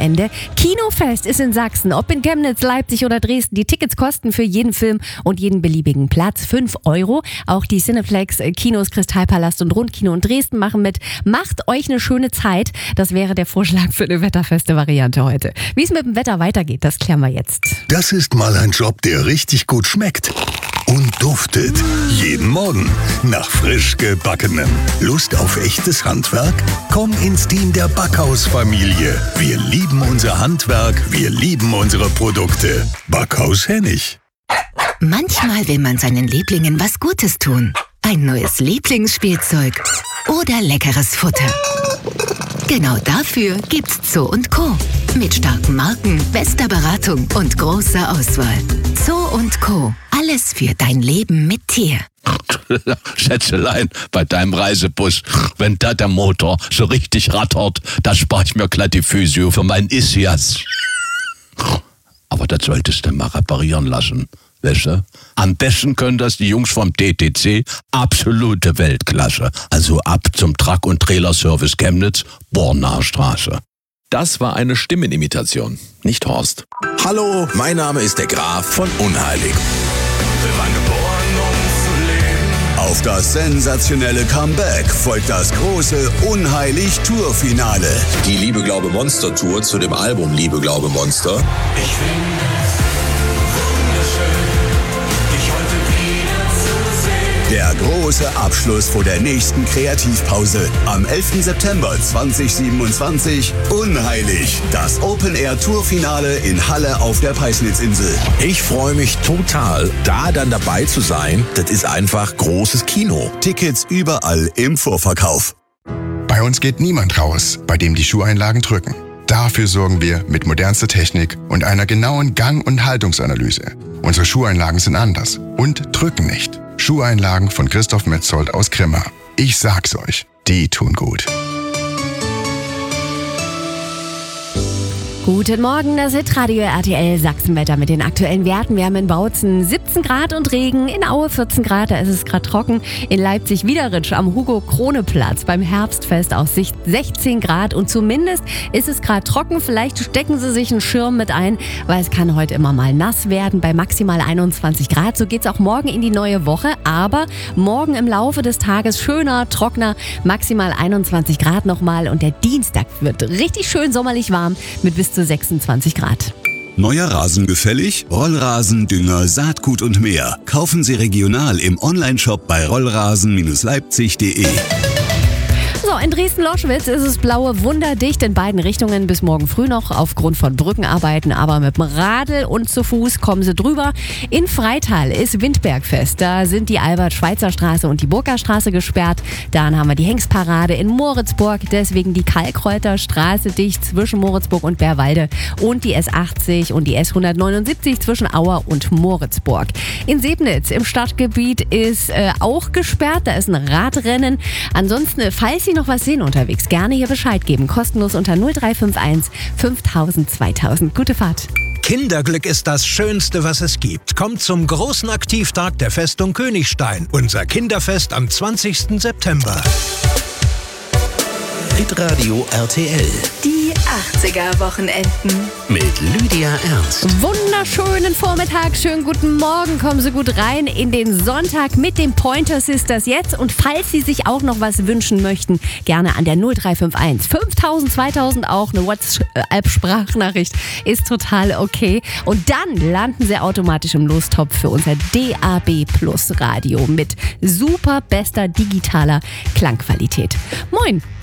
Wochenende. Kinofest ist in Sachsen, ob in Chemnitz, Leipzig oder Dresden. Die Tickets kosten für jeden Film und jeden beliebigen Platz 5 Euro. Auch die Cineplex, Kinos, Kristallpalast und Rundkino in Dresden machen mit. Macht euch eine schöne Zeit. Das wäre der Vorschlag für eine wetterfeste Variante heute. Wie es mit dem Wetter weitergeht, das klären wir jetzt. Das ist mal ein Job, der richtig gut schmeckt. Und duftet. Jeden Morgen nach frisch Gebackenem. Lust auf echtes Handwerk? Komm ins Team der Backhaus-Familie. Wir lieben unser Handwerk, wir lieben unsere Produkte. Backhaus Hennig. Manchmal will man seinen Lieblingen was Gutes tun. Ein neues Lieblingsspielzeug oder leckeres Futter. Genau dafür gibt's Zoo & Co. Mit starken Marken, bester Beratung und großer Auswahl. Zoo & Co. Alles für dein Leben mit Tier. Schätzelein, bei deinem Reisebus, wenn da der Motor so richtig rattert, da spare ich mir glatt die Physio für meinen Isias. Aber das solltest du mal reparieren lassen. Weißt du? Am besten können das die Jungs vom TTC, absolute Weltklasse. Also ab zum Truck- und Trailerservice Chemnitz, Bornaer Straße. Das war eine Stimmenimitation, nicht Horst. Hallo, mein Name ist der Graf von Unheilig. Auf das sensationelle Comeback folgt das große Unheilig-Tour-Finale. Die Liebe, Glaube, Monster Tour zu dem Album Liebe, Glaube, Monster. Ich finde es wunderschön, dich heute wieder zu sehen. Der große Abschluss vor der nächsten Kreativpause. Am 11. September 2027. Unheilig. Das Open-Air-Tour-Finale in Halle auf der Peisnitzinsel. Ich freue mich total, da dann dabei zu sein. Das ist einfach großes Kino. Tickets überall im Vorverkauf. Bei uns geht niemand raus, bei dem die Schuheinlagen drücken. Dafür sorgen wir mit modernster Technik und einer genauen Gang- und Haltungsanalyse. Unsere Schuheinlagen sind anders und drücken nicht. Schuheinlagen von Christoph Metzold aus Grimma. Ich sag's euch, die tun gut. Guten Morgen, das Hitradio RTL Sachsenwetter mit den aktuellen Werten. Wir haben in Bautzen 17 Grad und Regen, in Aue 14 Grad, da ist es gerade trocken. In Leipzig-Wiederitsch am Hugo-Krone-Platz beim Herbstfest auch 16 Grad und zumindest ist es gerade trocken. Vielleicht stecken Sie sich einen Schirm mit ein, weil es kann heute immer mal nass werden bei maximal 21 Grad. So geht's auch morgen in die neue Woche, aber morgen im Laufe des Tages schöner, trockener, maximal 21 Grad nochmal und der Dienstag wird richtig schön sommerlich warm mit bis zu 26 Grad. Neuer Rasen gefällig? Rollrasen, Dünger, Saatgut und mehr. Kaufen Sie regional im Onlineshop bei rollrasen-leipzig.de. So, in Dresden-Loschwitz ist es blaue wunderdicht in beiden Richtungen bis morgen früh noch aufgrund von Brückenarbeiten, aber mit dem Radl und zu Fuß kommen sie drüber. In Freital ist Windbergfest, da sind die Albert-Schweitzer-Straße und die Burgerstraße gesperrt. Dann haben wir die Hengstparade in Moritzburg, deswegen die Kalkreuter Straße dicht zwischen Moritzburg und Bärwalde und die S80 und die S179 zwischen Auer und Moritzburg. In Sebnitz im Stadtgebiet ist auch gesperrt, da ist ein Radrennen. Ansonsten, falls Sie noch was sehen unterwegs, gerne hier Bescheid geben. Kostenlos unter 0351 5000 2000. Gute Fahrt. Kinderglück ist das Schönste, was es gibt. Kommt zum großen Aktivtag der Festung Königstein. Unser Kinderfest am 20. September. Hitradio RTL. Die 80er-Wochenenden. Mit Lydia Ernst. Wunderschönen Vormittag, schönen guten Morgen. Kommen Sie gut rein in den Sonntag mit den Pointer Sisters jetzt. Und falls Sie sich auch noch was wünschen möchten, gerne an der 0351 5000 2000 auch eine WhatsApp-Sprachnachricht ist total okay. Und dann landen Sie automatisch im Lostopf für unser DAB Plus Radio mit super bester digitaler Klangqualität. Moin!